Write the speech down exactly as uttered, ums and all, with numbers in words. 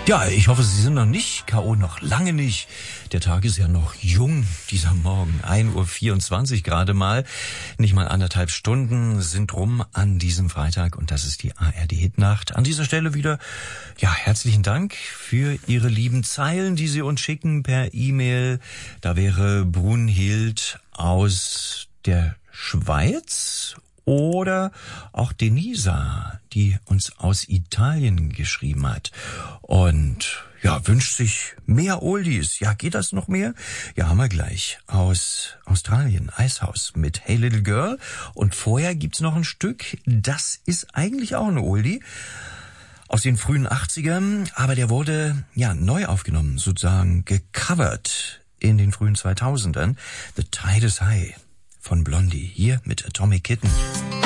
Ja, ich hoffe, Sie sind noch nicht K O, noch lange nicht. Der Tag ist ja noch jung, dieser Morgen. ein Uhr vierundzwanzig gerade mal. Nicht mal anderthalb Stunden sind rum an diesem Freitag und das ist die A R D-Hitnacht. An dieser Stelle wieder, ja, herzlichen Dank für Ihre lieben Zeilen, die Sie uns schicken per E-Mail. Da wäre Brunhild aus der Schweiz oder auch Denisa, die uns aus Italien geschrieben hat und ja, wünscht sich mehr Oldies. Ja, geht das noch mehr? Ja, haben wir gleich. Aus Australien, Icehouse mit Hey Little Girl. Und vorher gibt's noch ein Stück, das ist eigentlich auch ein Oldie aus den frühen achtzigern, aber der wurde ja neu aufgenommen, sozusagen gecovert in den frühen zweitausendern. The Tide is High von Blondie, hier mit Atomic Kitten.